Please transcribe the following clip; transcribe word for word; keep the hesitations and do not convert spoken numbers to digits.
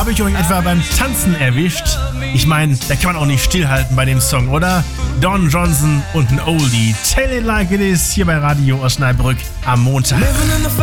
Habe ich euch etwa beim Tanzen erwischt? Ich meine, da kann man auch nicht stillhalten bei dem Song, oder? Don Johnson und ein Oldie. Tell it like it is hier bei Radio Osnabrück am Montag.